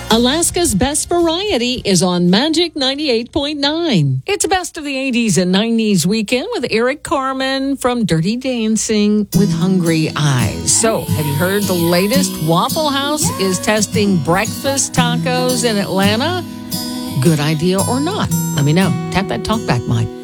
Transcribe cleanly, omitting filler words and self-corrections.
Alaska's Best Variety is on Magic 98.9. It's a best of the 80s and 90s weekend with Eric Carmen from Dirty Dancing with Hungry Eyes. So, have you heard the latest? Waffle House is testing breakfast tacos in Atlanta. Good idea or not? Let me know. Tap that talkback mic.